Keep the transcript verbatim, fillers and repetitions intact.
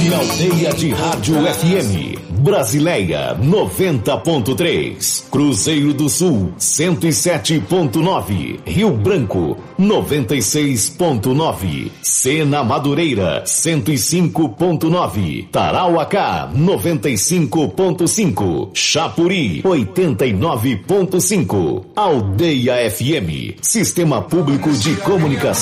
Aldeia de Rádio F M, Brasileia noventa ponto três, Cruzeiro do Sul cento e sete ponto nove, Rio Branco noventa e seis ponto nove, Sena Madureira cento e cinco ponto nove, Tarauacá noventa e cinco ponto cinco, Chapuri oitenta e nove ponto cinco, Aldeia F M, Sistema Público de Comunicação.